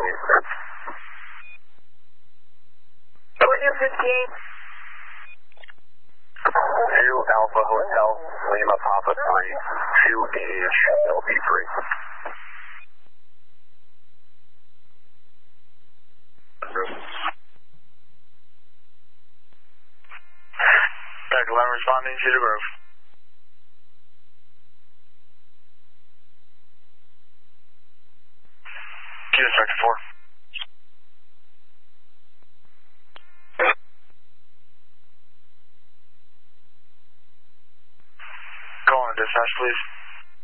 Coordinate 58. 2 Alpha Hotel, Lima Papa 3, 2-ish LP3. Back 11 responding, Cedar Grove. Kilo Sector 4. Call on dispatch, please.